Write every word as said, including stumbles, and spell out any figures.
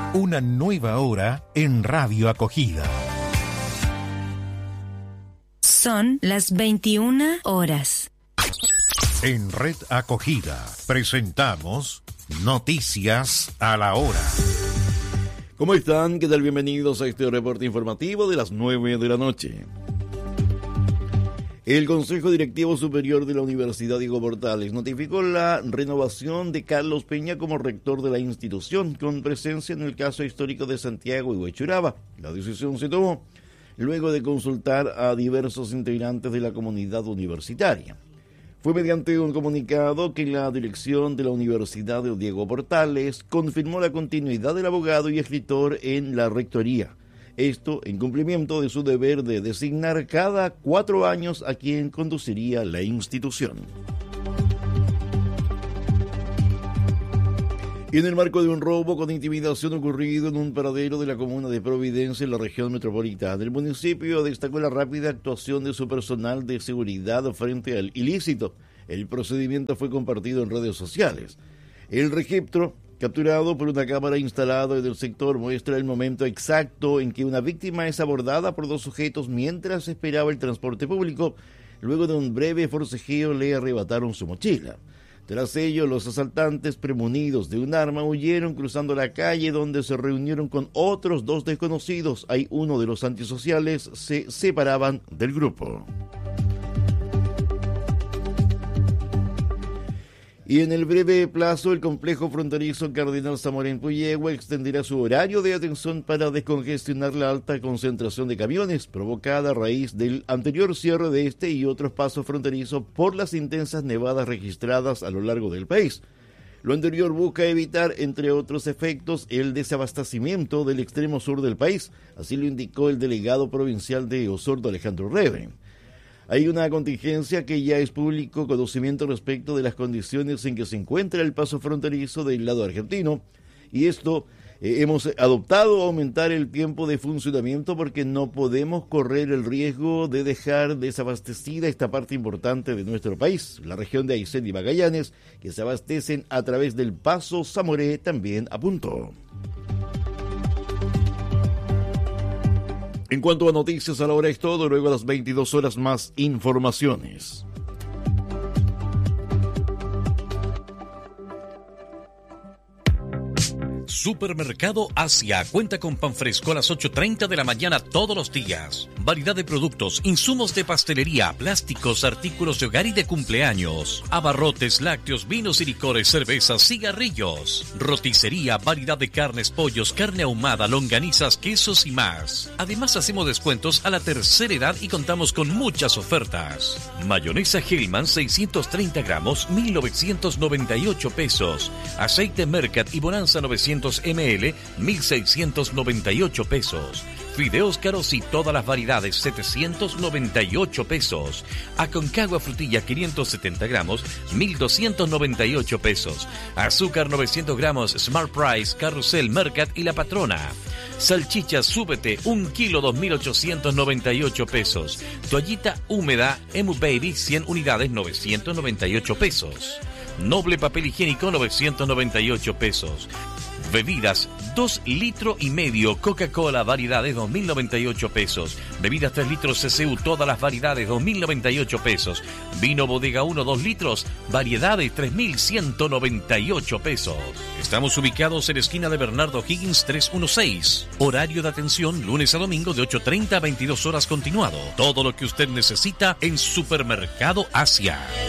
Una nueva hora en Radio Acogida. Son las veintiuna horas. En Red Acogida presentamos Noticias a la Hora. ¿Cómo están? ¿Qué tal? Bienvenidos a este reporte informativo de las nueve de la noche. El Consejo Directivo Superior de la Universidad Diego Portales notificó la renovación de Carlos Peña como rector de la institución, con presencia en el caso histórico de Santiago y Huechuraba. La decisión se tomó luego de consultar a diversos integrantes de la comunidad universitaria. Fue mediante un comunicado que la dirección de la Universidad de Diego Portales confirmó la continuidad del abogado y escritor en la rectoría. Esto en cumplimiento de su deber de designar cada cuatro años a quien conduciría la institución. Y en el marco de un robo con intimidación ocurrido en un paradero de la comuna de Providencia, en la región metropolitana, el municipio destacó la rápida actuación de su personal de seguridad frente al ilícito. El procedimiento fue compartido en redes sociales. El registro, capturado por una cámara instalada en el sector, muestra el momento exacto en que una víctima es abordada por dos sujetos mientras esperaba el transporte público. Luego de un breve forcejeo le arrebataron su mochila. Tras ello, los asaltantes, premunidos de un arma, huyeron cruzando la calle, donde se reunieron con otros dos desconocidos. Ahí uno de los antisociales se separaban del grupo. Y en el breve plazo, el complejo fronterizo Cardenal Zamora en Puyehue extenderá su horario de atención para descongestionar la alta concentración de camiones provocada a raíz del anterior cierre de este y otros pasos fronterizos por las intensas nevadas registradas a lo largo del país. Lo anterior busca evitar, entre otros efectos, el desabastecimiento del extremo sur del país, así lo indicó el delegado provincial de Osorno, Alejandro Reben. Hay una contingencia que ya es público conocimiento respecto de las condiciones en que se encuentra el paso fronterizo del lado argentino, y esto eh, hemos adoptado aumentar el tiempo de funcionamiento porque no podemos correr el riesgo de dejar desabastecida esta parte importante de nuestro país. La región de Aysén y Magallanes, que se abastecen a través del paso Zamoré, también apuntó. En cuanto a noticias a la hora es todo, luego a las veintidós horas más informaciones. Supermercado Asia cuenta con pan fresco a las ocho treinta de la mañana todos los días. Variedad de productos, insumos de pastelería, plásticos, artículos de hogar y de cumpleaños. Abarrotes, lácteos, vinos y licores, cervezas, cigarrillos. Roticería, variedad de carnes, pollos, carne ahumada, longanizas, quesos y más. Además hacemos descuentos a la tercera edad y contamos con muchas ofertas. Mayonesa Hellman seiscientos treinta gramos, mil novecientos noventa y ocho pesos. Aceite Mercat y Bonanza novecientos mililitros, mil seiscientos noventa y ocho pesos. Fideos caros y todas las variedades, setecientos noventa y ocho pesos. Aconcagua frutilla quinientos setenta gramos, mil doscientos noventa y ocho pesos. Azúcar novecientos gramos, Smart Price, Carrusel, Mercat y La Patrona. Salchicha Súbete, un kilo, dos mil ochocientos noventa y ocho pesos. Toallita húmeda, Emu Baby, cien unidades, novecientos noventa y ocho pesos. Noble papel higiénico, novecientos noventa y ocho pesos. Bebidas, dos litros y medio, Coca-Cola, variedades, dos mil noventa y ocho pesos. Bebidas tres litros C C U, todas las variedades, dos mil noventa y ocho pesos. Vino Bodega uno, dos litros, variedades, tres mil ciento noventa y ocho pesos. Estamos ubicados en la esquina de Bernardo Higgins trescientos dieciséis. Horario de atención, lunes a domingo de ocho treinta a veintidós horas continuado. Todo lo que usted necesita en Supermercado Asia.